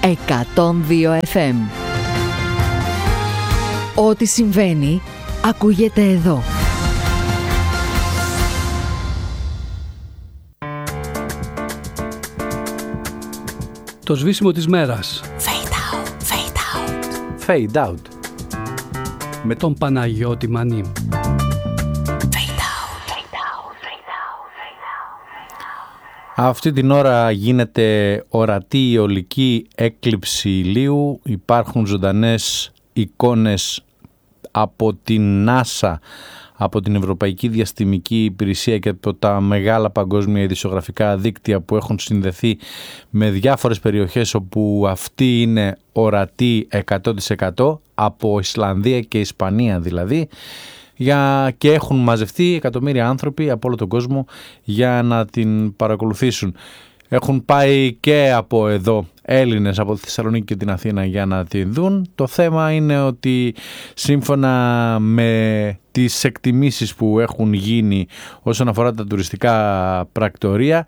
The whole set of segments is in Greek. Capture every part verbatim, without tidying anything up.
εκατόν δύο εφ εμ. Ό,τι συμβαίνει, ακούγεται εδώ. Το σβήσιμο της μέρας. Fade out, fade out. Fade out. Με τον Παναγιώτη Μανί. Αυτή την ώρα γίνεται ορατή η ολική έκλειψη ηλίου. Υπάρχουν ζωντανές εικόνες από την NASA, από την Ευρωπαϊκή Διαστημική Υπηρεσία και από τα μεγάλα παγκόσμια ειδησιογραφικά δίκτυα που έχουν συνδεθεί με διάφορες περιοχές όπου αυτή είναι ορατή εκατό τοις εκατό, από Ισλανδία και Ισπανία δηλαδή, για, και έχουν μαζευτεί εκατομμύρια άνθρωποι από όλο τον κόσμο για να την παρακολουθήσουν. Έχουν πάει και από εδώ Έλληνες από τη Θεσσαλονίκη και την Αθήνα για να την δουν. Το θέμα είναι ότι σύμφωνα με τις εκτιμήσεις που έχουν γίνει όσον αφορά τα τουριστικά πρακτορία,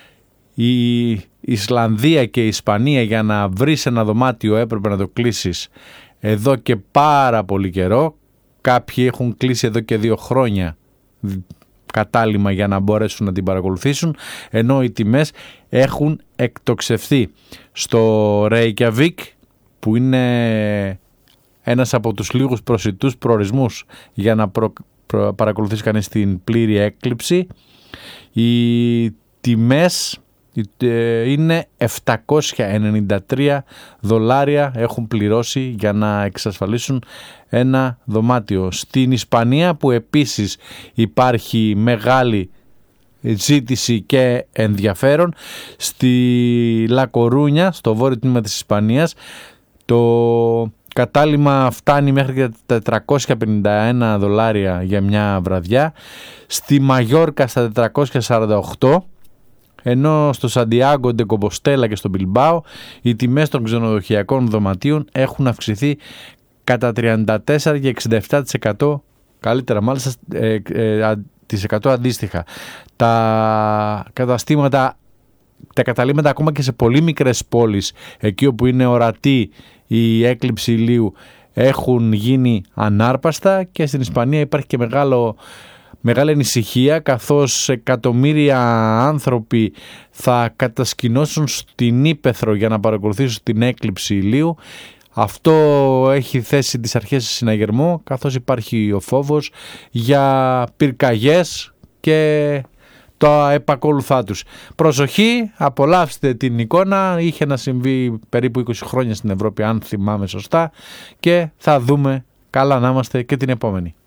η Ισλανδία και η Ισπανία, για να βρεις ένα δωμάτιο έπρεπε να το κλείσεις εδώ και πάρα πολύ καιρό. Κάποιοι έχουν κλείσει εδώ και δύο χρόνια κατάλημα για να μπορέσουν να την παρακολουθήσουν, ενώ οι τιμές έχουν εκτοξευθεί. Στο Reykjavik, που είναι ένας από τους λίγους προσιτούς προορισμούς για να προ, προ, παρακολουθήσει κανείς την πλήρη έκλειψη, οι τιμές είναι επτακόσια ενενήντα τρία δολάρια έχουν πληρώσει για να εξασφαλίσουν ένα δωμάτιο. Στην Ισπανία, που επίσης υπάρχει μεγάλη ζήτηση και ενδιαφέρον, στη Λα Κορούνια, στο βόρειο τμήμα της Ισπανίας, το κατάλημα φτάνει μέχρι και τετρακόσια πενήντα ένα δολάρια για μια βραδιά, στη Μαγιόρκα στα τετρακόσια σαράντα οκτώ, ενώ στο Σαντιάγκο ντε Κομποστέλα και στο Μπιλμπάο οι τιμές των ξενοδοχειακών δωματίων έχουν αυξηθεί κατά τριάντα τέσσερα και εξήντα επτά τοις εκατό, καλύτερα μάλιστα ε, ε, τις εκατό αντίστοιχα. Τα καταστήματα, τα καταλήμματα ακόμα και σε πολύ μικρές πόλεις, εκεί όπου είναι ορατή η έκλειψη ηλίου, έχουν γίνει ανάρπαστα, και στην Ισπανία υπάρχει και μεγάλο Μεγάλη ανησυχία, καθώς εκατομμύρια άνθρωποι θα κατασκηνώσουν στην ύπαιθρο για να παρακολουθήσουν την έκλειψη ηλίου. Αυτό έχει θέσει τις αρχές σε συναγερμό, καθώς υπάρχει ο φόβος για πυρκαγιές και τα επακόλουθά τους. Προσοχή, απολαύστε την εικόνα. Είχε να συμβεί περίπου είκοσι χρόνια στην Ευρώπη, αν θυμάμαι σωστά, και θα δούμε, καλά να είμαστε, και την επόμενη.